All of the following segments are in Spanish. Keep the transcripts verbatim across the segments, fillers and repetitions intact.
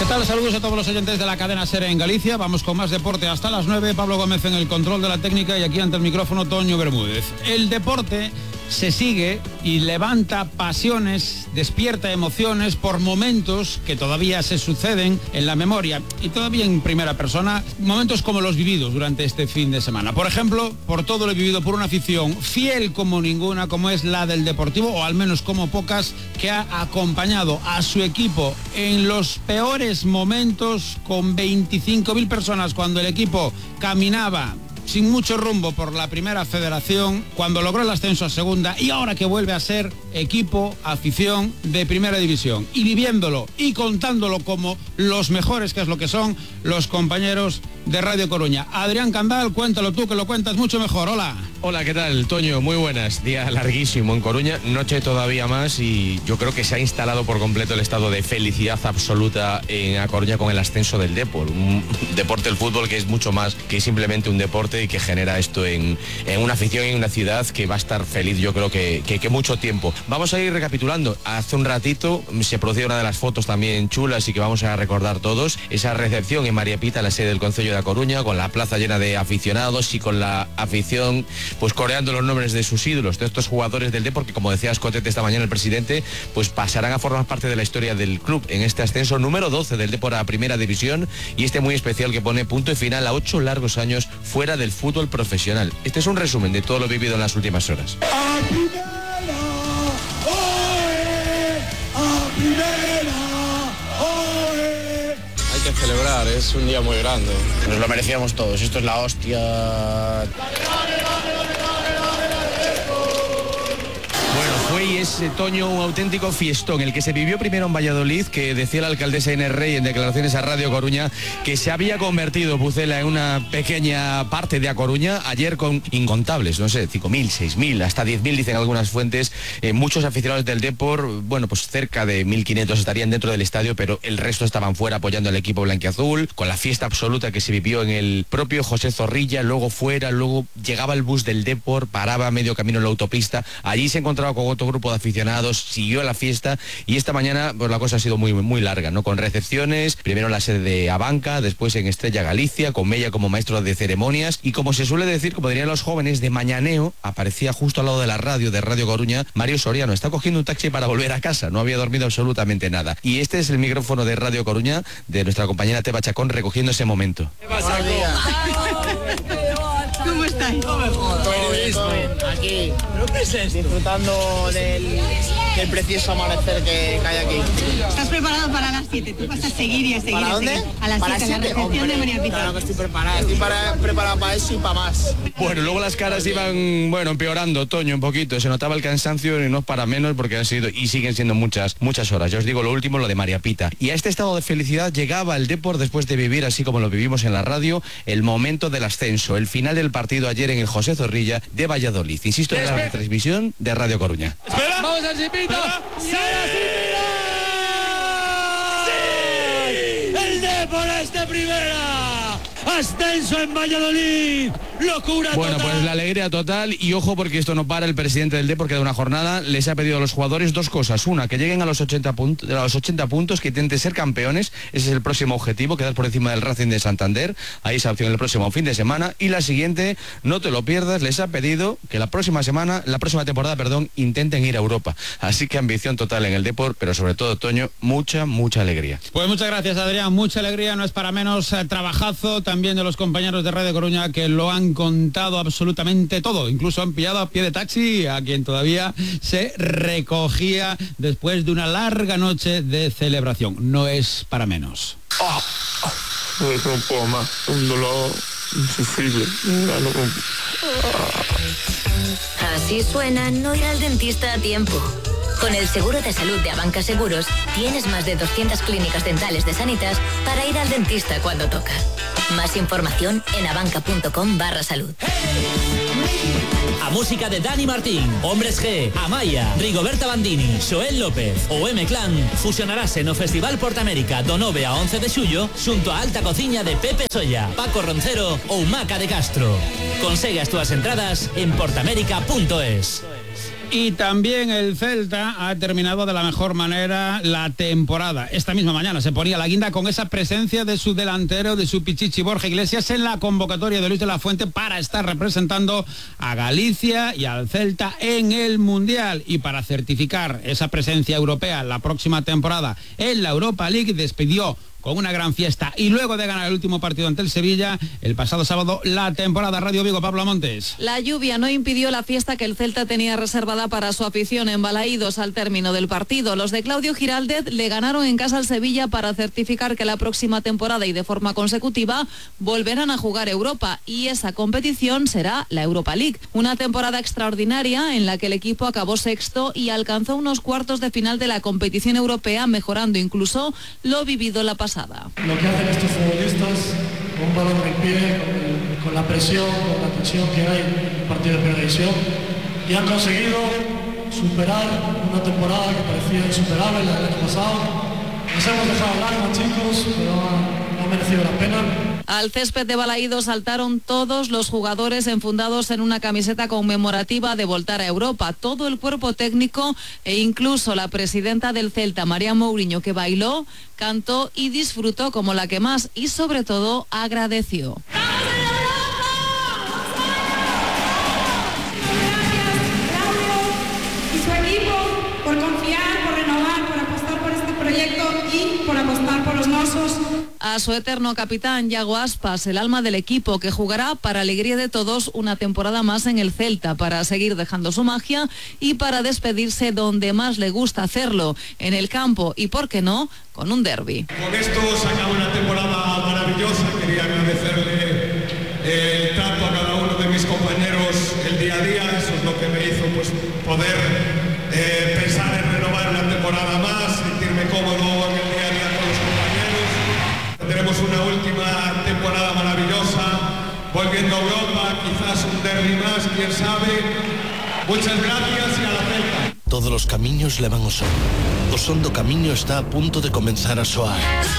¿Qué tal? Saludos a todos los oyentes de la cadena SER en Galicia. Vamos con más deporte hasta las nueve. Pablo Gómez en el control de la técnica y aquí ante el micrófono Toño Bermúdez. El deporte se sigue y levanta pasiones, despierta emociones por momentos que todavía se suceden en la memoria y todavía en primera persona, momentos como los vividos durante este fin de semana. Por ejemplo, por todo lo vivido por una afición fiel como ninguna, como es la del Deportivo, o al menos como pocas, que ha acompañado a su equipo en los peores momentos con veinticinco mil personas cuando el equipo caminaba sin mucho rumbo por la primera federación, cuando logró el ascenso a segunda y ahora que vuelve a ser equipo, afición de primera división, y viviéndolo y contándolo como los mejores, que es lo que son los compañeros de Radio Coruña. Adrián Candal, cuéntalo tú, que lo cuentas mucho mejor. Hola. Hola, ¿qué tal, Toño? Muy buenas. Día larguísimo en Coruña, noche todavía más, y yo creo que se ha instalado por completo el estado de felicidad absoluta en A Coruña con el ascenso del Depor. Un deporte, el fútbol, que es mucho más que simplemente un deporte y que genera esto en, en una afición y en una ciudad que va a estar feliz, yo creo que, que, que mucho tiempo. Vamos a ir recapitulando. Hace un ratito se producía una de las fotos también chulas y que vamos a recordar todos, esa recepción en María Pita, la sede del Concello de A Coruña, con la plaza llena de aficionados y con la afición pues coreando los nombres de sus ídolos, de estos jugadores del Depor, que como decía Escotete esta mañana el presidente, pues pasarán a formar parte de la historia del club en este ascenso número doce del Depor a primera división, y este muy especial que pone punto y final a ocho largos años fuera del fútbol profesional. Este es un resumen de todo lo vivido en las últimas horas. ¡A primera! ¡Oe! ¡A primera! ¡Oe! Hay que celebrar, es un día muy grande. Nos lo merecíamos todos, esto es la hostia. Fue y es, Toño, un auténtico fiestón, el que se vivió primero en Valladolid, que decía la alcaldesa Inés Rey en declaraciones a Radio Coruña que se había convertido Pucela en una pequeña parte de A Coruña, ayer con incontables, no sé, cinco mil, seis mil, hasta diez mil dicen algunas fuentes, eh, muchos aficionados del Depor, bueno, pues cerca de mil quinientos estarían dentro del estadio, pero el resto estaban fuera apoyando al equipo blanquiazul, con la fiesta absoluta que se vivió en el propio José Zorrilla, luego fuera, luego llegaba el bus del Depor, paraba a medio camino en la autopista, allí se encontraba con otro grupo de aficionados, siguió la fiesta y esta mañana pues la cosa ha sido muy muy larga, ¿no? Con recepciones, primero en la sede de Abanca, después en Estrella Galicia, con Mella como maestro de ceremonias y, como se suele decir, como dirían los jóvenes, de mañaneo, aparecía justo al lado de la radio, de Radio Coruña, Mario Soriano. Está cogiendo un taxi para volver a casa, no había dormido absolutamente nada. Y este es el micrófono de Radio Coruña, de nuestra compañera Teba Chacón, recogiendo ese momento. ¿Qué pasa? ¿Cómo estáis? Aquí, ¿qué es esto? Disfrutando del, del precioso amanecer que, que hay aquí. ¿Estás preparado para las siete? Tú vas a seguir y a seguir. ¿Para a dónde? Seguir. A las ¿Para siete, la recepción Hombre, de María Pita. Claro que estoy preparado, estoy para, preparado para eso y para más. Bueno, luego las caras iban, bueno, empeorando, Toño, un poquito. Se notaba el cansancio y no es para menos, porque han sido y siguen siendo muchas, muchas horas. Ya os digo, lo último, lo de María Pita. Y a este estado de felicidad llegaba el Depor después de vivir, así como lo vivimos en la radio, el momento del ascenso, el final del partido ayer en el José Zorrilla de Valladolid. Insisto, en la retransmisión de Radio Coruña. ¡Espera! ¡Vamos al Cipito! ¡Sí! ¡Sí! ¡El Depor es de primera! ¡Ascenso en Valladolid! ¡Locura Bueno, total! pues la alegría total, y ojo porque esto no para. El presidente del Depor, que de una jornada les ha pedido a los jugadores dos cosas. Una, que lleguen a los ochenta puntos, a los ochenta puntos, que intenten ser campeones. Ese es el próximo objetivo, quedar por encima del Racing de Santander. Ahí esa opción el próximo fin de semana. Y la siguiente, no te lo pierdas, les ha pedido que la próxima semana, la próxima temporada, perdón, intenten ir a Europa. Así que ambición total en el Depor, pero sobre todo, Toño, mucha, mucha alegría. Pues muchas gracias, Adrián, mucha alegría, no es para menos, eh, trabajazo también de los compañeros de Radio Coruña, que lo han contado absolutamente todo, incluso han pillado a pie de taxi a quien todavía se recogía después de una larga noche de celebración. No es para menos. Oh, oh, no puedo más, un dolor insufrible. No, no, no. Así suena no ir al dentista a tiempo. Con el seguro de salud de Abanca Seguros tienes más de doscientas clínicas dentales de Sanitas para ir al dentista cuando toca. Más información en abanca.com barra salud. A música de Dani Martín, Hombres G, Amaya, Rigoberta Bandini, Xoel López ou M-Clan fusionarase no Festival Portamérica do nove a once de xullo xunto a alta cociña de Pepe Solla, Paco Roncero ou Maca de Castro. Consegue as túas entradas en portamérica punto es. Y también el Celta ha terminado de la mejor manera la temporada. Esta misma mañana se ponía la guinda con esa presencia de su delantero, de su pichichi Borja Iglesias, en la convocatoria de Luis de la Fuente para estar representando a Galicia y al Celta en el Mundial. Y para certificar esa presencia europea la próxima temporada en la Europa League, despidió con una gran fiesta y luego de ganar el último partido ante el Sevilla el pasado sábado la temporada. Radio Vigo, Pablo Montes. La lluvia no impidió la fiesta que el Celta tenía reservada para su afición en Balaídos al término del partido. Los de Claudio Giraldez le ganaron en casa al Sevilla para certificar que la próxima temporada y de forma consecutiva volverán a jugar Europa, y esa competición será la Europa League. Una temporada extraordinaria en la que el equipo acabó sexto y alcanzó unos cuartos de final de la competición europea, mejorando incluso lo vivido la pasada. Lo que hacen estos futbolistas con un balón en el pie, con, el, con la presión, con la tensión que hay en el partido de primera división, y han conseguido superar una temporada que parecía insuperable, la del año pasado. Nos hemos dejado lágrimas, chicos, pero ha, ha merecido la pena. Al césped de Balaídos saltaron todos los jugadores enfundados en una camiseta conmemorativa de voltar a Europa, todo el cuerpo técnico e incluso la presidenta del Celta, María Mourinho, que bailó, cantó y disfrutó como la que más, y sobre todo agradeció. Por confiar, por renovar, por apostar por este proyecto y por apostar por los nosos. A su eterno capitán, Yago Aspas, el alma del equipo, que jugará para alegría de todos una temporada más en el Celta, para seguir dejando su magia y para despedirse donde más le gusta hacerlo, en el campo y, por qué no, con un derbi. Con esto se acaba una temporada maravillosa. Quería agradecerle el trato a cada uno de mis compañeros, el día a día. Eso es lo que me hizo pues poder Eh, pensar en renovar una temporada más, sentirme cómodo en el día a día con los compañeros. Tendremos una última temporada maravillosa, volviendo a Europa, quizás un derbi más, quién sabe. Muchas gracias y a la Celta. Todos los camiños levan ao sol. O son do camiño está a punto de comenzar a soar.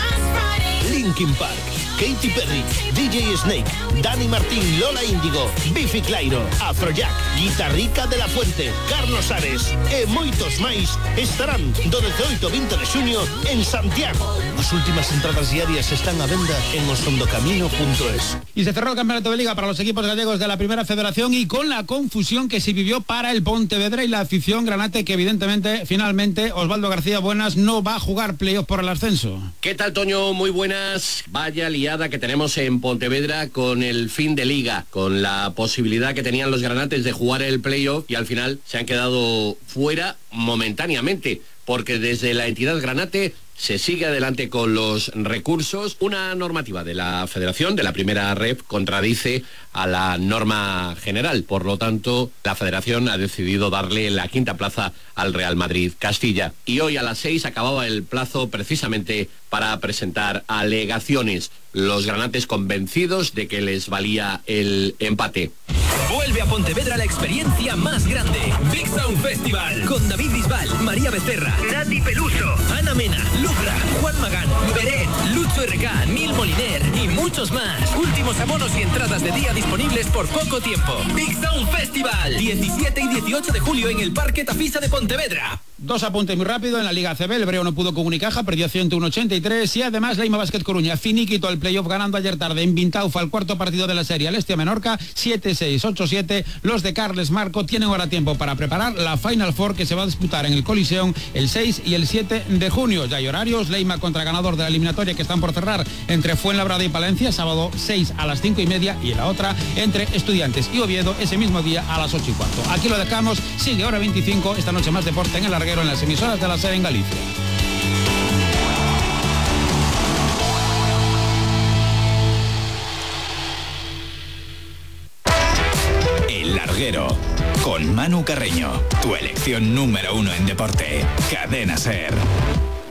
Linkin Park, Katy Perry, D J Snake, Dani Martín, Lola Índigo, Bifi Clyro, Afrojack, Guitarrica de la Fuente, Carlos Ares e moitos máis estarán do dezaoito ao vinte de xuño en Santiago. As últimas entradas diarias están a venda en osondocamino punto es. Y se cerró el campeonato de Liga para los equipos gallegos de la Primera Federación, y con la confusión que se vivió para el Pontevedra y la afición granate, que evidentemente, finalmente, Osvaldo García Buenas no va a jugar playoff por el ascenso. ¿Qué tal, Toño? Muy buenas. Vaya liada que tenemos en Pontevedra con el fin de Liga, con la posibilidad que tenían los granates de jugar el playoff, y al final se han quedado fuera momentáneamente, porque desde la entidad granate se sigue adelante con los recursos. Una normativa de la Federación, de la Primera Ref, contradice a la norma general. Por lo tanto, la Federación ha decidido darle la quinta plaza al Real Madrid Castilla. Y hoy a las seis acababa el plazo precisamente para presentar alegaciones. Los granates convencidos de que les valía el empate. Vuelve a Pontevedra la experiencia más grande. Big Sound Festival. Con David Bisbal, María Becerra, Nati Peluso, Ana Mena, Lucra, Juan Magán, Beret, Lucho R K, Neil Moliner y muchos más. Últimos abonos y entradas de día disponibles por poco tiempo. Big Sound Festival. diecisiete y dieciocho de julio en el Parque Tafisa de Pontevedra. Dos apuntes muy rápido. En la Liga A C B, el Breo no pudo con Unicaja, perdió ciento uno ochenta y tres, y además la Ima Basket Coruña finiquitó el playoff ganando ayer tarde en Vintaufa el cuarto partido de la serie al Estia Menorca, siete seis, ocho siete. Los de Carles Marco tienen ahora tiempo para preparar la Final Four, que se va a disputar en el Coliseum el seis y el siete de junio. Ya hay horarios: Leima contra ganador de la eliminatoria, que están por cerrar, entre Fuenlabrada y Palencia, sábado seis a las cinco y media, y la otra entre Estudiantes y Oviedo ese mismo día a las ocho y cuarto. Aquí lo dejamos. Sigue hora veinticinco, esta noche más deporte en el larguero en las emisoras de la SER en Galicia. El larguero con Manu Carreño, tu elección número uno en deporte. Cadena SER.